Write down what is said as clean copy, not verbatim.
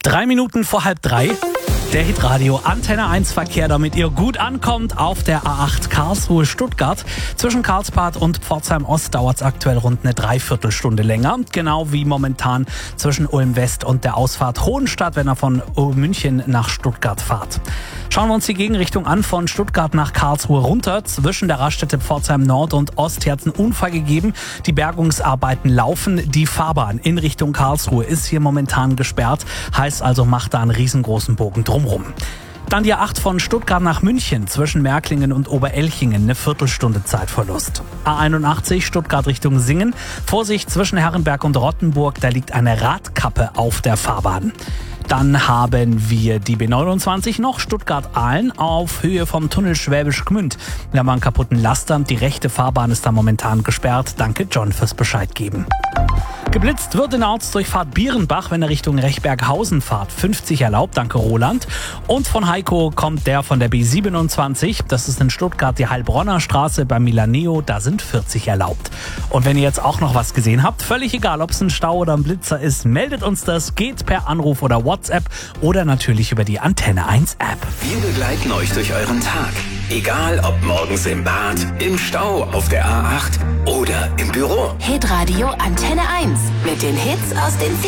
3 Minuten vor 2:30. Der Hitradio Antenne 1 Verkehr, damit ihr gut ankommt auf der A8 Karlsruhe-Stuttgart. Zwischen Karlsbad und Pforzheim Ost dauert es aktuell rund eine Dreiviertelstunde länger. Genau wie momentan zwischen Ulm West und der Ausfahrt Hohenstadt, wenn ihr von München nach Stuttgart fahrt. Schauen wir uns die Gegenrichtung an, von Stuttgart nach Karlsruhe runter. Zwischen der Raststätte Pforzheim Nord und Ost hat es einen Unfall gegeben. Die Bergungsarbeiten laufen. Die Fahrbahn in Richtung Karlsruhe ist hier momentan gesperrt. Heißt also, macht da einen riesengroßen Bogen drumherum. Dann die A8 von Stuttgart nach München, zwischen Märklingen und Oberelchingen, eine Viertelstunde Zeitverlust. A81 Stuttgart Richtung Singen, Vorsicht zwischen Herrenberg und Rottenburg, da liegt eine Radkappe auf der Fahrbahn. Dann haben wir die B29 noch, Stuttgart-Ahlen auf Höhe vom Tunnel Schwäbisch Gmünd. Wir haben einen kaputten Laster, die rechte Fahrbahn ist da momentan gesperrt. Danke John fürs Bescheid geben. Geblitzt wird in der Ortsdurchfahrt Bierenbach, wenn ihr Richtung Rechberghausen fahrt. 50 erlaubt, danke Roland. Und von Heiko kommt der von der B27. Das ist in Stuttgart die Heilbronner Straße bei Milaneo. Da sind 40 erlaubt. Und wenn ihr jetzt auch noch was gesehen habt, völlig egal, ob es ein Stau oder ein Blitzer ist, meldet uns das. Geht per Anruf oder WhatsApp oder natürlich über die Antenne 1 App. Wir begleiten euch durch euren Tag. Egal ob morgens im Bad, im Stau, auf der A8 oder im Büro. Hitradio Antenne 1 mit den Hits aus den